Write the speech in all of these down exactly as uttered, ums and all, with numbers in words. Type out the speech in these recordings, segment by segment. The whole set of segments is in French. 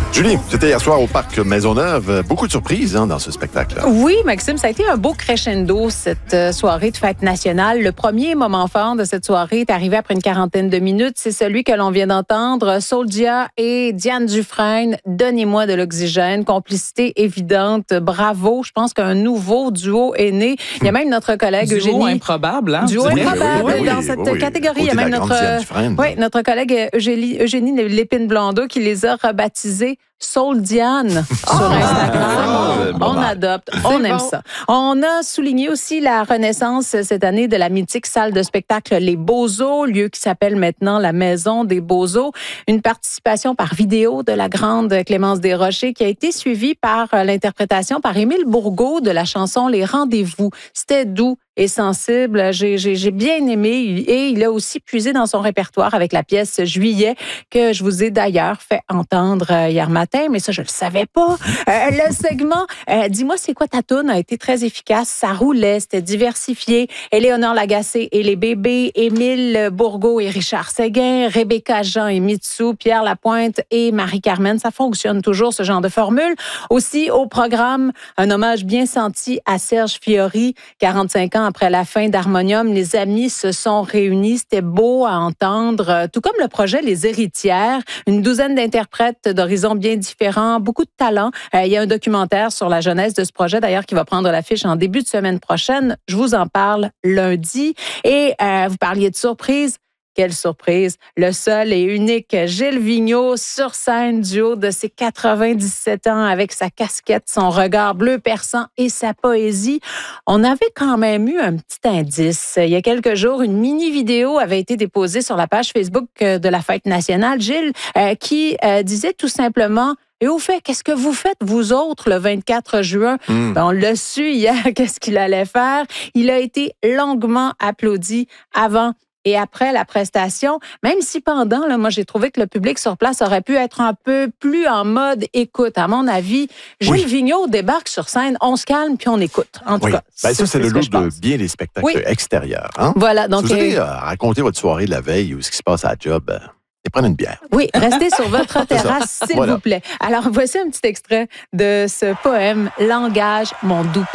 Julie, c'était hier soir au Parc Maisonneuve. Beaucoup de surprises hein, dans ce spectacle-là. Oui, Maxime, ça a été un beau crescendo, cette soirée de fête nationale. Le premier moment fort de cette soirée est arrivé après une quarantaine de minutes. C'est celui que l'on vient d'entendre. Soulja et Diane Dufresne, donnez-moi de l'oxygène. Complicité évidente. Bravo. Je pense qu'un nouveau duo est né. Il y a même notre collègue duo Eugénie. Duo improbable, hein? Duo improbable oui, oui, dans oui, cette oui, oui. catégorie. Il y a même notre, oui, notre collègue Eugénie, Eugénie Lépine-Blondeau qui les a rebaptisés Soul Diane sur Instagram. Oh, on adopte, on aime bon. ça. On a souligné aussi la renaissance cette année de la mythique salle de spectacle Les Beaux-Eaux, lieu qui s'appelle maintenant la Maison des Beaux-Eaux. Une participation par vidéo de la grande Clémence Desrochers qui a été suivie par l'interprétation par Émile Bourgault de la chanson Les Rendez-vous. C'était doux et sensible. J'ai, j'ai, j'ai bien aimé et il a aussi puisé dans son répertoire avec la pièce Juillet que je vous ai d'ailleurs fait entendre hier matin, mais ça, je le savais pas. Euh, le segment euh, Dis-moi, c'est quoi ta toune a été très efficace. Ça roulait, c'était diversifié. Éléonore Lagacé et les bébés, Émile Bourgault et Richard Séguin, Rebecca Jean et Mitsou, Pierre Lapointe et Marie-Carmen. Ça fonctionne toujours, ce genre de formule. Aussi, au programme, un hommage bien senti à Serge Fiori, quarante-cinq ans après la fin d'Harmonium. Les amis se sont réunis. C'était beau à entendre. Tout comme le projet Les Héritières. Une douzaine d'interprètes d'horizons bien différents. Beaucoup de talent. Euh, il y a un documentaire sur la jeunesse de ce projet, d'ailleurs, qui va prendre l'affiche en début de semaine prochaine. Je vous en parle lundi. Et euh, vous parliez de surprise. Quelle surprise! Le seul et unique Gilles Vigneault sur scène du haut de ses quatre-vingt-dix-sept ans avec sa casquette, son regard bleu perçant et sa poésie. On avait quand même eu un petit indice. Il y a quelques jours, une mini-vidéo avait été déposée sur la page Facebook de la Fête nationale. Gilles euh, qui euh, disait tout simplement... Et au fait, qu'est-ce que vous faites, vous autres, le vingt-quatre juin? Mm. Ben, on l'a su hier, qu'est-ce qu'il allait faire. Il a été longuement applaudi avant et après la prestation, même si pendant, là, moi, j'ai trouvé que le public sur place aurait pu être un peu plus en mode écoute. À mon avis, Gilles oui. Vigneault débarque sur scène, on se calme puis on écoute. En tout oui. cas, ben, ça, c'est le lot de bien les spectacles oui. extérieurs. Hein? Voilà. Donc, si vous avez euh, raconté votre soirée de la veille ou ce qui se passe à la job... Euh... Et prenez une bière. Oui, restez sur votre terrasse, s'il voilà. vous plaît. Alors, voici un petit extrait de ce poème « Langage, mon doux pays ».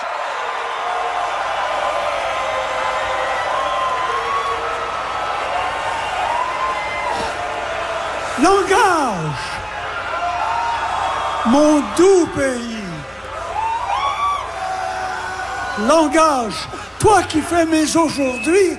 Langage, mon doux pays. Langage, toi qui fais mes aujourd'hui,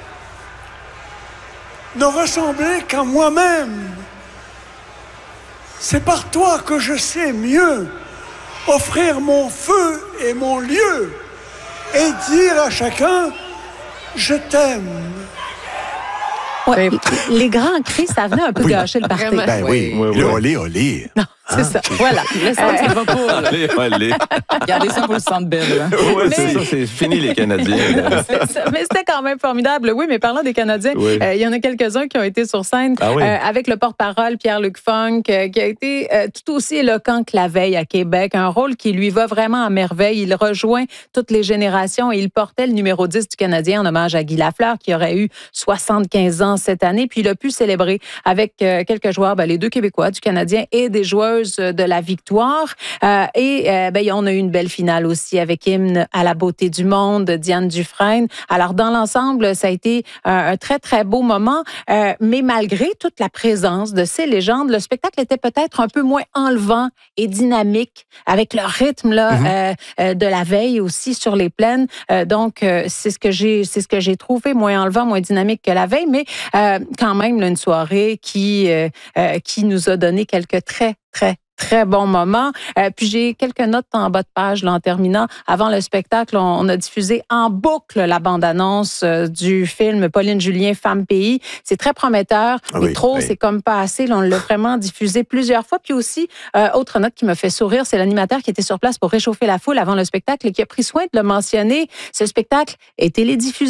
ne ressembler qu'à moi-même. C'est par toi que je sais mieux offrir mon feu et mon lieu et dire à chacun « je t'aime ». Ouais, les grands cris, ça venait un peu oui. gâcher le party. Ben oui, oui, oui. Le olé, olé. Non, c'est hein? ça. Voilà. Le centre, ça va pas. Olé, olé. Regardez ça pour le centre belle. Hein? Oui, mais... c'est ça. C'est fini, les Canadiens. ça, mais c'était quand même formidable. Oui, mais parlant des Canadiens, il oui. euh, y en a quelques-uns qui ont été sur scène ah oui. euh, avec le porte-parole Pierre-Luc Funk, euh, qui a été euh, tout aussi éloquent que la veille à Québec. Un rôle qui lui va vraiment à merveille. Il rejoint toutes les générations et il portait le numéro dix du Canadien en hommage à Guy Lafleur, qui aurait eu soixante-quinze ans cette année. Puis il a pu célébrer avec euh, quelques joueurs, ben, les deux Québécois du Canadien et des joueuses de la victoire. Euh, et euh, ben, on a eu une belle finale aussi avec hymne à la beauté du monde, Diane Dufresne. Alors dans l'ensemble, ça a été un, un très, très beau moment. Euh, mais malgré toute la présence de ces légendes, le spectacle était peut-être un peu moins enlevant et dynamique avec le rythme là, mm-hmm. euh, euh, de la veille aussi sur les plaines. Euh, donc, euh, c'est ce que j'ai, c'est ce que j'ai trouvé moins enlevant, moins dynamique que la veille. Mais Euh, quand même, là, une soirée qui, euh, euh, qui nous a donné quelques très, très, très bons moments. Euh, puis j'ai quelques notes en bas de page là, en terminant. Avant le spectacle, on, on a diffusé en boucle la bande-annonce euh, du film Pauline Julien, Femme Pays. C'est très prometteur, ah mais oui, trop, oui. c'est comme pas assez. Là, on l'a vraiment diffusé plusieurs fois. Puis aussi, euh, autre note qui me fait sourire, c'est l'animateur qui était sur place pour réchauffer la foule avant le spectacle et qui a pris soin de le mentionner. Ce spectacle est télédiffusé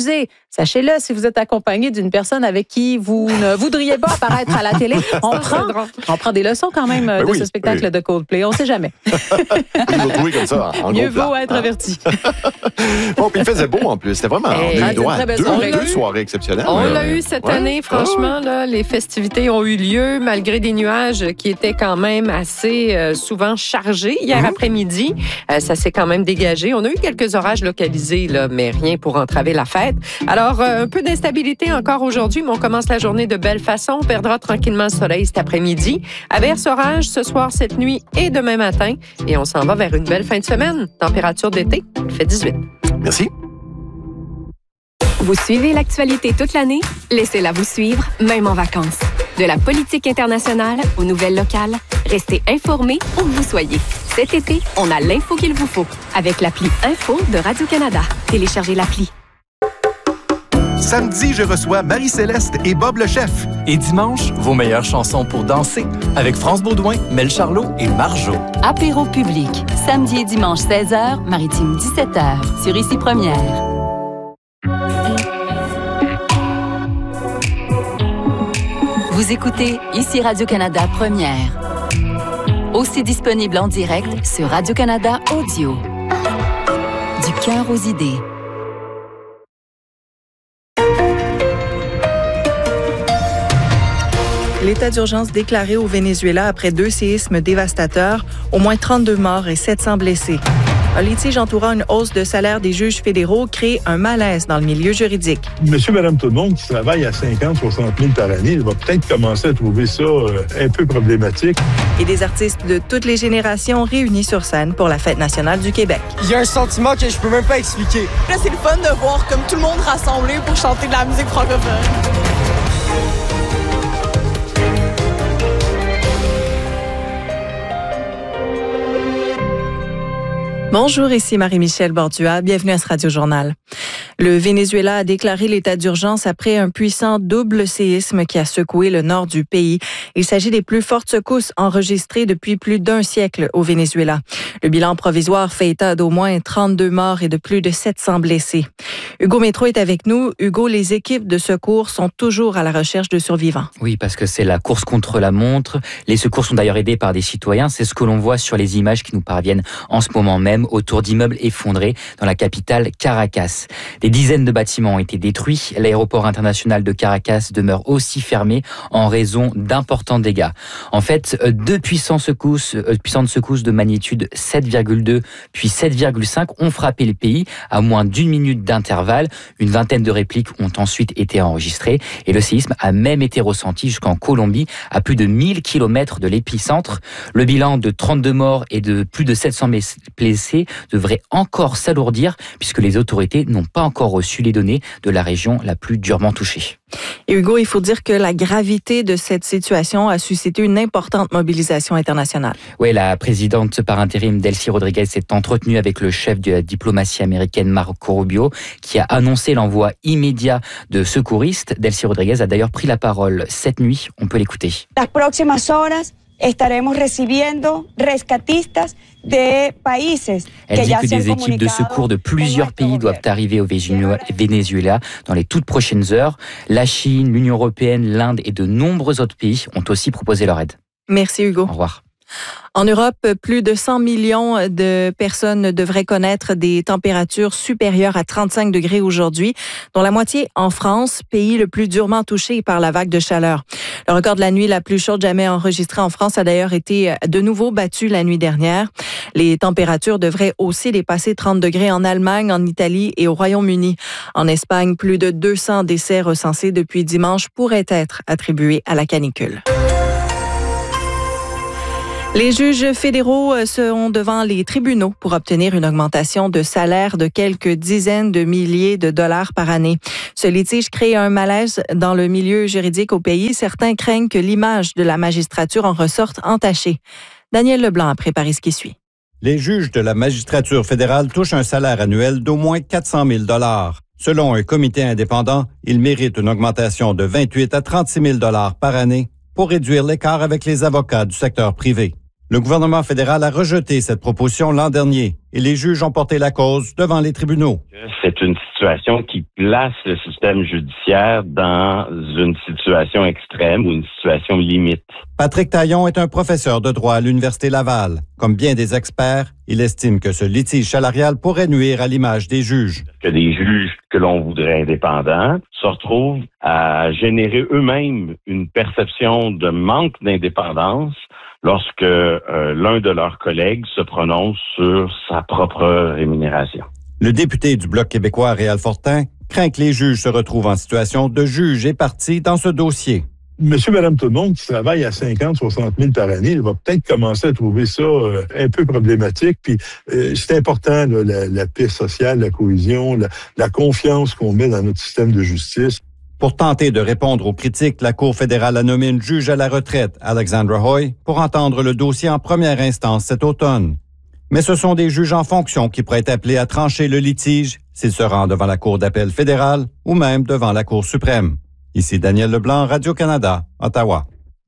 Sachez-le, si vous êtes accompagné d'une personne avec qui vous ne voudriez pas apparaître à la télé, on prend, on prend des leçons quand même ben de oui, ce spectacle oui. de Coldplay. On ne sait jamais. Vous comme ça, en mieux gros vaut plan, être hein? averti. Bon, puis il faisait beau en plus. C'était vraiment, hey, on a eu droit à deux, deux eu. soirées exceptionnelles. On l'a eu cette ouais. année, franchement. Là, les festivités ont eu lieu malgré des nuages qui étaient quand même assez euh, souvent chargés. Hier mm-hmm. après-midi, euh, ça s'est quand même dégagé. On a eu quelques orages localisés, là, mais rien pour entraver la fête. Alors, euh, un peu d'instabilité encore aujourd'hui, mais on commence la journée de belle façon. On perdra tranquillement le soleil cet après-midi. Averse orage ce soir, cette nuit et demain matin. Et on s'en va vers une belle fin de semaine. Température d'été, il fait dix-huit. Merci. Vous suivez l'actualité toute l'année? Laissez-la vous suivre, même en vacances. De la politique internationale aux nouvelles locales, restez informés où que vous soyez. Cet été, on a l'info qu'il vous faut avec l'appli Info de Radio-Canada. Téléchargez l'appli. Samedi, je reçois Marie-Céleste et Bob le chef. Et dimanche, vos meilleures chansons pour danser avec France Baudouin, Mel Charlot et Marjo. Apéro public, samedi et dimanche seize heures, Maritime dix-sept heures, sur Ici Première. Vous écoutez Ici Radio-Canada Première. Aussi disponible en direct sur Radio-Canada Audio. Du cœur aux idées. L'état d'urgence déclaré au Venezuela après deux séismes dévastateurs, au moins trente-deux morts et sept cents blessés. Un litige entourant une hausse de salaire des juges fédéraux crée un malaise dans le milieu juridique. Monsieur, madame, tout le monde qui travaille à cinquante, soixante mille par année va peut-être commencer à trouver ça euh, un peu problématique. Et des artistes de toutes les générations réunis sur scène pour la Fête nationale du Québec. Il y a un sentiment que je peux même pas expliquer. Là, c'est le fun de voir comme tout le monde rassemblé pour chanter de la musique francophone. Bonjour, ici Marie-Michel Bordua. Bienvenue à ce Radio-Journal. Le Venezuela a déclaré l'état d'urgence après un puissant double séisme qui a secoué le nord du pays. Il s'agit des plus fortes secousses enregistrées depuis plus d'un siècle au Venezuela. Le bilan provisoire fait état d'au moins trente-deux morts et de plus de sept cents blessés. Hugo Métro est avec nous. Hugo, les équipes de secours sont toujours à la recherche de survivants. Oui, parce que c'est la course contre la montre. Les secours sont d'ailleurs aidés par des citoyens. C'est ce que l'on voit sur les images qui nous parviennent en ce moment même autour d'immeubles effondrés dans la capitale Caracas. Des dizaines de bâtiments ont été détruits. L'aéroport international de Caracas demeure aussi fermé en raison d'importants dégâts. En fait, deux puissantes secousses, euh, puissantes secousses de magnitude sept virgule deux puis sept virgule cinq ont frappé le pays à moins d'une minute d'intervalle. Une vingtaine de répliques ont ensuite été enregistrées et le séisme a même été ressenti jusqu'en Colombie à plus de mille kilomètres de l'épicentre. Le bilan de trente-deux morts et de plus de sept cents blessés devrait encore s'alourdir puisque les autorités n'ont pas encore reçu les données de la région la plus durement touchée. Et Hugo, il faut dire que la gravité de cette situation a suscité une importante mobilisation internationale. Oui, la présidente par intérim Delcy Rodriguez s'est entretenue avec le chef de la diplomatie américaine Marco Rubio, qui a annoncé l'envoi immédiat de secouristes. Delcy Rodriguez a d'ailleurs pris la parole cette nuit. On peut l'écouter. Las próximas horas estaremos recibiendo rescatistas de países. Elle dit que des équipes de secours de plusieurs pays doivent arriver au Venezuela dans les toutes prochaines heures. La Chine, l'Union européenne, l'Inde et de nombreux autres pays ont aussi proposé leur aide. Merci Hugo. Au revoir. En Europe, plus de cent millions de personnes devraient connaître des températures supérieures à trente-cinq degrés aujourd'hui, dont la moitié en France, pays le plus durement touché par la vague de chaleur. Le record de la nuit la plus chaude jamais enregistrée en France a d'ailleurs été de nouveau battu la nuit dernière. Les températures devraient aussi dépasser trente degrés en Allemagne, en Italie et au Royaume-Uni. En Espagne, plus de deux cents décès recensés depuis dimanche pourraient être attribués à la canicule. Les juges fédéraux seront devant les tribunaux pour obtenir une augmentation de salaire de quelques dizaines de milliers de dollars par année. Ce litige crée un malaise dans le milieu juridique au pays. Certains craignent que l'image de la magistrature en ressorte entachée. Daniel Leblanc a préparé ce qui suit. Les juges de la magistrature fédérale touchent un salaire annuel d'au moins quatre cent mille dollars. Selon un comité indépendant, ils méritent une augmentation de vingt-huit à trente-six mille dollars par année pour réduire l'écart avec les avocats du secteur privé. Le gouvernement fédéral a rejeté cette proposition l'an dernier et les juges ont porté la cause devant les tribunaux. C'est une situation qui place le système judiciaire dans une situation extrême ou une situation limite. Patrick Taillon est un professeur de droit à l'Université Laval. Comme bien des experts, il estime que ce litige salarial pourrait nuire à l'image des juges. Que des juges que l'on voudrait indépendants se retrouvent à générer eux-mêmes une perception de manque d'indépendance lorsque euh, l'un de leurs collègues se prononce sur sa propre rémunération. Le député du Bloc québécois, Réal Fortin, craint que les juges se retrouvent en situation de juge et partie dans ce dossier. Monsieur, madame, tout le monde qui travaille à cinquante, soixante mille par année, il va peut-être commencer à trouver ça euh, un peu problématique. Puis euh, c'est important, là, la, la paix sociale, la cohésion, la, la confiance qu'on met dans notre système de justice. Pour tenter de répondre aux critiques, la Cour fédérale a nommé une juge à la retraite, Alexandra Hoy, pour entendre le dossier en première instance cet automne. Mais ce sont des juges en fonction qui pourraient être appelés à trancher le litige s'ils se rendent devant la Cour d'appel fédérale ou même devant la Cour suprême. Ici Daniel Leblanc, Radio-Canada, Ottawa.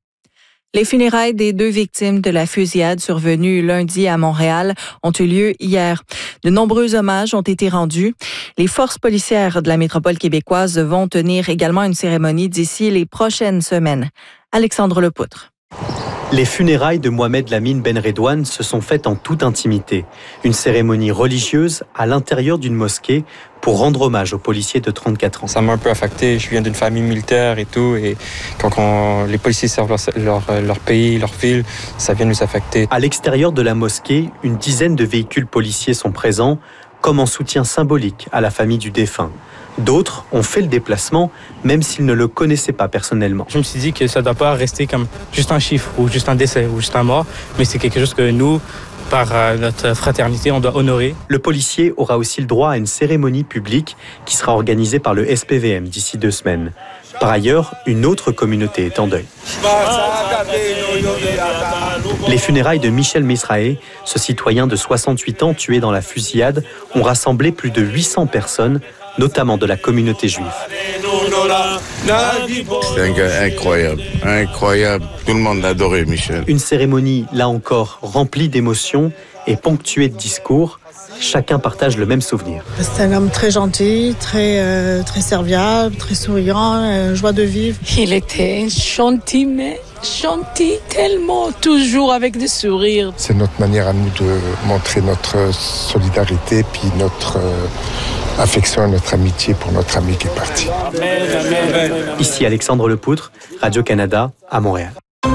Les funérailles des deux victimes de la fusillade survenue lundi à Montréal ont eu lieu hier. De nombreux hommages ont été rendus. Les forces policières de la métropole québécoise vont tenir également une cérémonie d'ici les prochaines semaines. Alexandre Lepoutre. Les funérailles de Mohamed Lamine Ben Redouane se sont faites en toute intimité. Une cérémonie religieuse à l'intérieur d'une mosquée pour rendre hommage aux policiers de trente-quatre ans. Ça m'a un peu affecté. Je viens d'une famille militaire et tout. Et quand on, les policiers servent leur, leur, leur pays, leur ville, ça vient nous affecter. À l'extérieur de la mosquée, une dizaine de véhicules policiers sont présents, comme en soutien symbolique à la famille du défunt. D'autres ont fait le déplacement, même s'ils ne le connaissaient pas personnellement. Je me suis dit que ça ne doit pas rester comme juste un chiffre, ou juste un décès, ou juste un mort, mais c'est quelque chose que nous, par notre fraternité, on doit honorer. Le policier aura aussi le droit à une cérémonie publique qui sera organisée par le S P V M d'ici deux semaines. Par ailleurs, une autre communauté est en deuil. Les funérailles de Michel Misraé, ce citoyen de soixante-huit ans tué dans la fusillade, ont rassemblé plus de huit cents personnes, notamment de la communauté juive. C'est un gars incroyable, incroyable. Tout le monde l'adorait, Michel. Une cérémonie, là encore, remplie d'émotions et ponctuée de discours. Chacun partage le même souvenir. C'est un homme très gentil, très, euh, très serviable, très souriant, euh, joie de vivre. Il était gentil, mais gentil tellement, toujours avec des sourires. C'est notre manière à nous de montrer notre solidarité puis notre euh, affection et notre amitié pour notre ami qui est parti. Amen, amen. Ici Alexandre Lepoutre, Radio-Canada, à Montréal.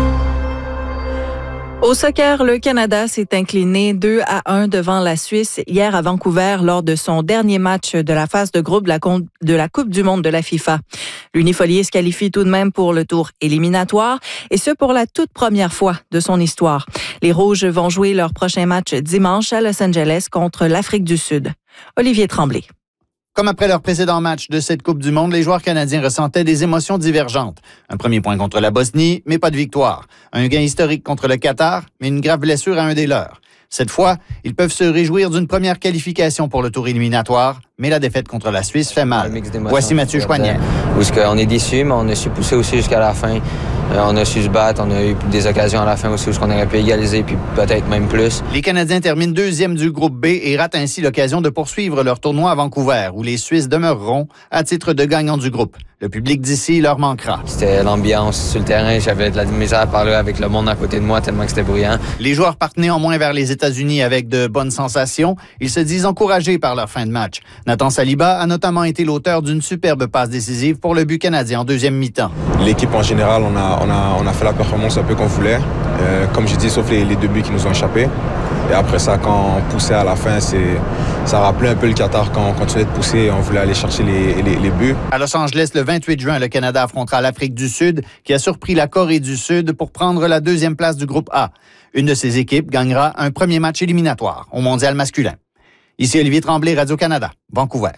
Au soccer, le Canada s'est incliné deux à un devant la Suisse hier à Vancouver lors de son dernier match de la phase de groupe de la, de la Coupe du monde de la FIFA. L'Unifolier se qualifie tout de même pour le tour éliminatoire et ce pour la toute première fois de son histoire. Les Rouges vont jouer leur prochain match dimanche à Los Angeles contre l'Afrique du Sud. Olivier Tremblay. Comme après leur précédent match de cette Coupe du monde, les joueurs canadiens ressentaient des émotions divergentes. Un premier point contre la Bosnie, mais pas de victoire. Un gain historique contre le Qatar, mais une grave blessure à un des leurs. Cette fois, ils peuvent se réjouir d'une première qualification pour le tour éliminatoire, mais la défaite contre la Suisse fait mal. Voici Mathieu Choignard. Parce qu'on est déçus, mais on a su pousser aussi jusqu'à la fin. Euh, on a su se battre, on a eu des occasions à la fin aussi où on aurait pu égaliser, puis peut-être même plus. Les Canadiens terminent deuxième du groupe B et ratent ainsi l'occasion de poursuivre leur tournoi à Vancouver, où les Suisses demeureront à titre de gagnants du groupe. Le public d'ici leur manquera. C'était l'ambiance sur le terrain. J'avais de la misère à parler avec le monde à côté de moi tellement que c'était bruyant. Les joueurs partent néanmoins vers les États-Unis avec de bonnes sensations. Ils se disent encouragés par leur fin de match. Nathan Saliba a notamment été l'auteur d'une superbe passe décisive pour le but canadien en deuxième mi-temps. L'équipe en général, on a, on a, on a fait la performance un peu qu'on voulait. Euh, comme j'ai dit, sauf les, les deux buts qui nous ont échappé. Et après ça, quand on poussait à la fin, c'est, ça rappelait un peu le Qatar quand on continuait de pousser et on voulait aller chercher les, les, les buts. À Los Angeles, le vingt-huit juin, le Canada affrontera l'Afrique du Sud, qui a surpris la Corée du Sud pour prendre la deuxième place du groupe A. Une de ces équipes gagnera un premier match éliminatoire au mondial masculin. Ici Olivier Tremblay, Radio-Canada, Vancouver.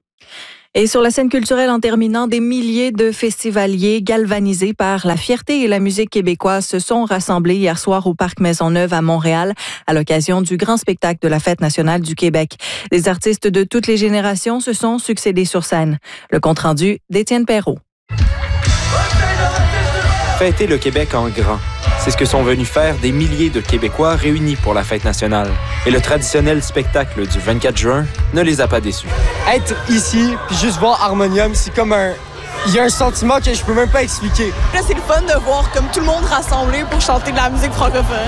Et sur la scène culturelle, en terminant, des milliers de festivaliers galvanisés par la fierté et la musique québécoise se sont rassemblés hier soir au Parc Maisonneuve à Montréal à l'occasion du grand spectacle de la Fête nationale du Québec. Des artistes de toutes les générations se sont succédés sur scène. Le compte-rendu d'Étienne Perrault. Fêter le Québec en grand. C'est ce que sont venus faire des milliers de Québécois réunis pour la fête nationale. Et le traditionnel spectacle du vingt-quatre juin ne les a pas déçus. Être ici, puis juste voir Harmonium, c'est comme un... Il y a un sentiment que je peux même pas expliquer. Là, c'est le fun de voir comme tout le monde rassemblé pour chanter de la musique francophone.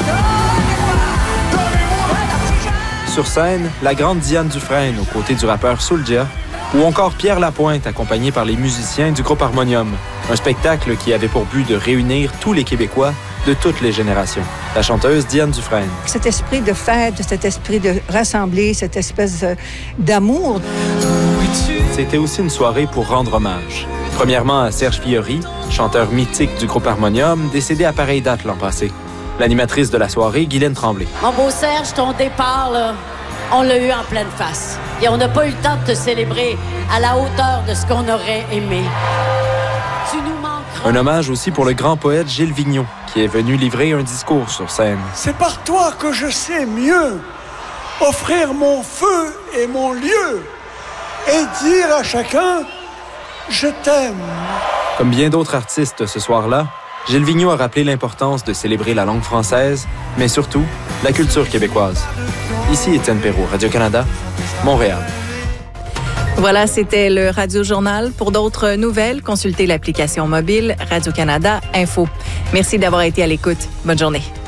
Sur scène, la grande Diane Dufresne aux côtés du rappeur Soulja, ou encore Pierre Lapointe accompagné par les musiciens du groupe Harmonium. Un spectacle qui avait pour but de réunir tous les Québécois de toutes les générations. La chanteuse Diane Dufresne. Cet esprit de fête, cet esprit de rassembler, cette espèce d'amour. C'était aussi une soirée pour rendre hommage. Premièrement à Serge Fiori, chanteur mythique du groupe Harmonium, décédé à pareille date l'an passé. L'animatrice de la soirée, Guylaine Tremblay. Mon beau Serge, ton départ, là, on l'a eu en pleine face. Et on n'a pas eu le temps de te célébrer à la hauteur de ce qu'on aurait aimé. Tu nous manqueras. Un hommage aussi pour le grand poète Gilles Vigneault, qui est venu livrer un discours sur scène. C'est par toi que je sais mieux offrir mon feu et mon lieu et dire à chacun « Je t'aime ». Comme bien d'autres artistes ce soir-là, Gilles Vigneault a rappelé l'importance de célébrer la langue française, mais surtout la culture québécoise. Ici Étienne Perrault, Radio-Canada, Montréal. Voilà, c'était le Radio-Journal. Pour d'autres nouvelles, consultez l'application mobile Radio-Canada Info. Merci d'avoir été à l'écoute. Bonne journée.